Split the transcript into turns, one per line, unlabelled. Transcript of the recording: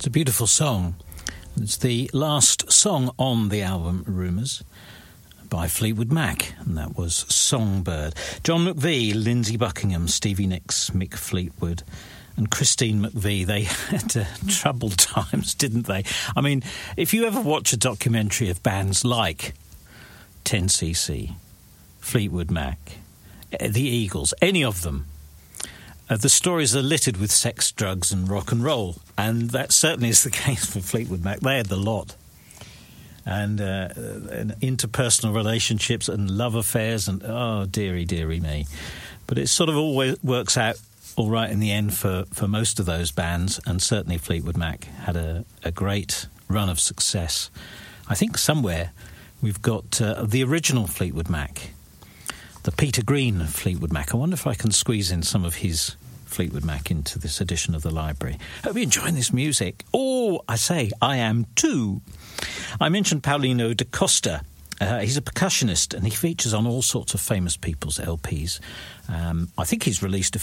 It's a beautiful song. It's the last song on the album Rumours by Fleetwood Mac, and that was Songbird. John McVie, Lindsey Buckingham, Stevie Nicks, Mick Fleetwood and Christine McVie. They had troubled times, didn't they? I mean, if you ever watch a documentary of bands like 10cc, Fleetwood Mac, the Eagles, any of them, the stories are littered with sex, drugs and rock and roll, and that certainly is the case for Fleetwood Mac. They had the lot. And interpersonal relationships and love affairs and, oh, dearie me. But it sort of always works out all right in the end for most of those bands, and certainly Fleetwood Mac had a great run of success. I think somewhere we've got the original Fleetwood Mac, the Peter Green of Fleetwood Mac. I wonder if I can squeeze in some of his Fleetwood Mac into this edition of the library. Hope you're enjoying this music. Oh, I say, I am too. I mentioned Paulino da Costa. He's a percussionist and he features on all sorts of famous people's LPs. I think he's released a